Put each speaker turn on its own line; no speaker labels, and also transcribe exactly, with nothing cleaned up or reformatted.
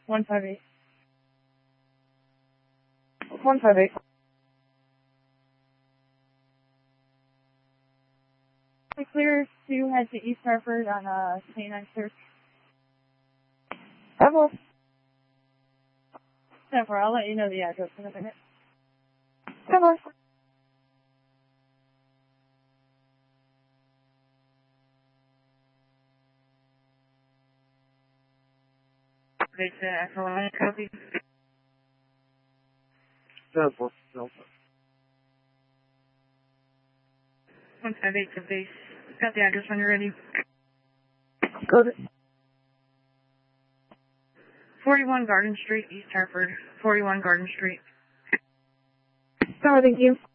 one five eight. one five eight. Clear to head to East Hartford on uh, twenty-nine search.
Hello.
ten four, I'll let you know the address in a minute.
Hello.
Base Echo Line, copy.
Delta. Delta.
one five eight to base. Got the address when you're ready.
Got it.
forty-one Garden Street, East Hartford. forty-one Garden Street.
Sorry, thank you.